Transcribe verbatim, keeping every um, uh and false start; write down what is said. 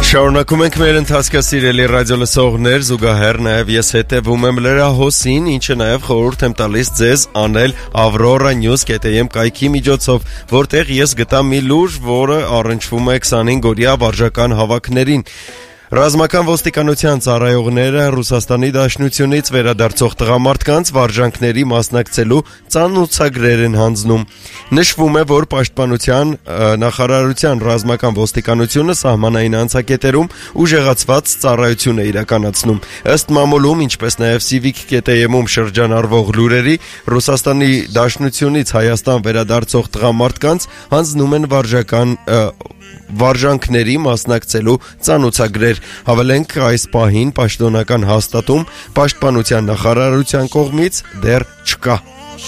Շարունակում ենք մեր ընթացքը սիրելի ռադիո լսողներ, զուգահեռ նաև ես հետևում եմ լրահոսին, ինչը նաև խորհուրդ եմ տալիս ձեզ անել Aurora News dot am կայքի միջոցով, որտեղ ես գտա մի լուր, որը առնչվում է քսանհինգ օրյա վարժական հավաքներին։ Ռազմական ոստիկանության ծառայողները Ռուսաստանի Դաշնությունից վերադարձող տղամարդկանց վարժանքների մասնակցելու ծանուցագրեր են հանձնում։ Նշվում է, որ Պաշտպանության նախարարության ռազմական ոստիկանությունը սահմանային անցակետերում ուժեղացված ծառայություն է իրականացնում։ Ըստ մամուլում, ինչպես նաև Civic dot am-ում շրջանառվող լուրերի, Ռուսաստանի Դաշնությունից Հայաստան վերադարձող տղամարդկանց հանձնում են վարժական վարժանքների մասնակցելու ծանուցագրեր։ Հավելենք, այս պահին պաշտոնական հաստատում Պաշտպանության նախարարության կողմից դեռ չկա։